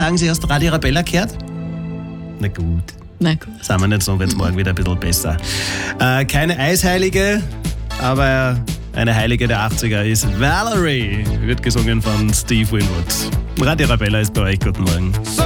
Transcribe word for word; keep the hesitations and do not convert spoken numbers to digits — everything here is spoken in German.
sagen, Sie hast Radio Arabella gehört? Na gut. Na gut. Sagen wir nicht so, wird es morgen wieder ein bisschen besser. Äh, keine Eisheilige, aber eine Heilige der achtziger ist Valerie. Wird gesungen von Steve Winwood. Radio Arabella ist bei euch. Guten Morgen.